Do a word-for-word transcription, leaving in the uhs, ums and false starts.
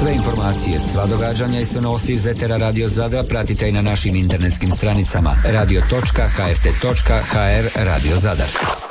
Sve informacije, sva događanja i sve novosti iz etera Radio Zadra pratite i na našim internetskim stranicama radio točka h r t točka h r Radio Zadar.